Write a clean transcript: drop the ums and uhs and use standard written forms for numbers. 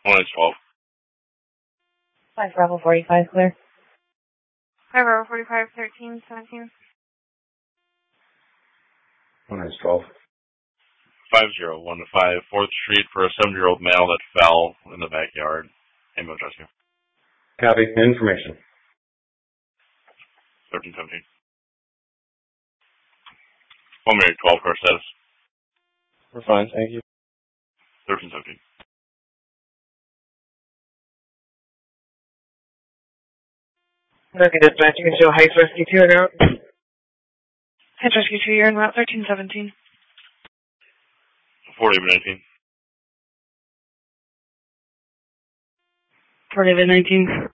1-12. 5 Bravo 45, clear. 5 Bravo 45, 13, 17. 1-12. 50, 1-5, 4th Street for a 7-year-old male that fell in the backyard. Ambulance rescue. Copy. Information. 1317. 1-12, car status. We're fine, thank you. 1317. American Dispatch, you can show Heights Rescue 2 en route. Heights Rescue 2, you're en route 1317. 40-19. 40-19.